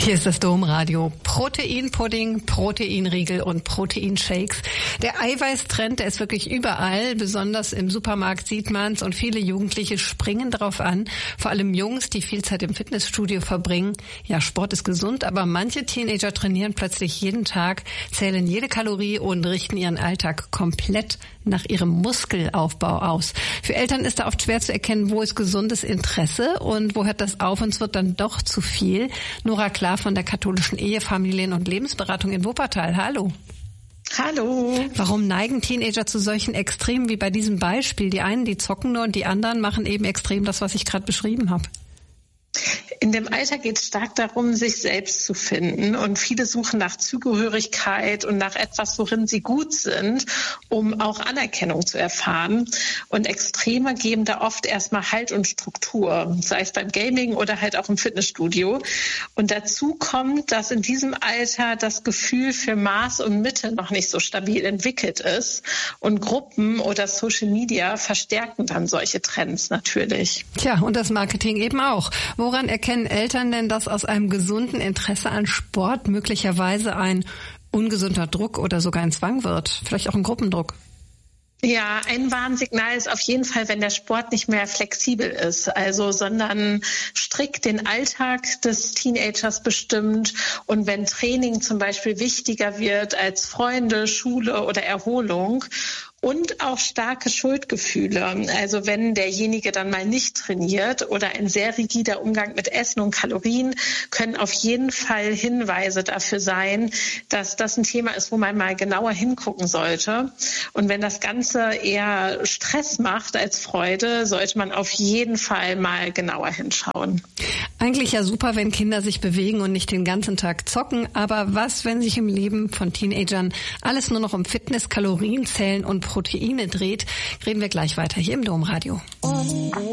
Hier ist das Domradio. Proteinpudding, Proteinriegel und Proteinshakes. Der Eiweißtrend, der ist wirklich überall. Besonders im Supermarkt sieht man's und viele Jugendliche springen drauf an. Vor allem Jungs, die viel Zeit im Fitnessstudio verbringen. Ja, Sport ist gesund, aber manche Teenager trainieren plötzlich jeden Tag, zählen jede Kalorie und richten ihren Alltag komplett nach ihrem Muskelaufbau aus. Für Eltern ist da oft schwer zu erkennen, wo ist gesundes Interesse und wo hört das auf und es wird dann doch zu viel. Nora Klar von der katholischen Ehefamilien- und Lebensberatung in Wuppertal. Hallo. Hallo. Warum neigen Teenager zu solchen Extremen wie bei diesem Beispiel? Die einen, die zocken nur und die anderen machen eben extrem das, was ich gerade beschrieben habe. In dem Alter geht es stark darum, sich selbst zu finden. Und viele suchen nach Zugehörigkeit und nach etwas, worin sie gut sind, um auch Anerkennung zu erfahren. Und Extreme geben da oft erstmal Halt und Struktur, sei es beim Gaming oder halt auch im Fitnessstudio. Und dazu kommt, dass in diesem Alter das Gefühl für Maß und Mitte noch nicht so stabil entwickelt ist. Und Gruppen oder Social Media verstärken dann solche Trends natürlich. Tja, und das Marketing eben auch. Woran erkennen Eltern denn, dass aus einem gesunden Interesse an Sport möglicherweise ein ungesunder Druck oder sogar ein Zwang wird? Vielleicht auch ein Gruppendruck? Ja, ein Warnsignal ist auf jeden Fall, wenn der Sport nicht mehr flexibel ist, sondern strikt den Alltag des Teenagers bestimmt und wenn Training zum Beispiel wichtiger wird als Freunde, Schule oder Erholung. Und auch starke Schuldgefühle. Also wenn derjenige dann mal nicht trainiert oder ein sehr rigider Umgang mit Essen und Kalorien, können auf jeden Fall Hinweise dafür sein, dass das ein Thema ist, wo man mal genauer hingucken sollte. Und wenn das Ganze eher Stress macht als Freude, sollte man auf jeden Fall mal genauer hinschauen. Eigentlich ja super, wenn Kinder sich bewegen und nicht den ganzen Tag zocken. Aber was, wenn sich im Leben von Teenagern alles nur noch um Fitness, Kalorien zählen und Proteine dreht? Reden wir gleich weiter hier im Domradio.